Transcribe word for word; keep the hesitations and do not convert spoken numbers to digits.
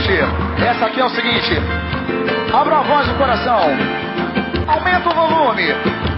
seguinte, essa aqui é o seguinte. Abra a voz do coração. Aumenta o volume.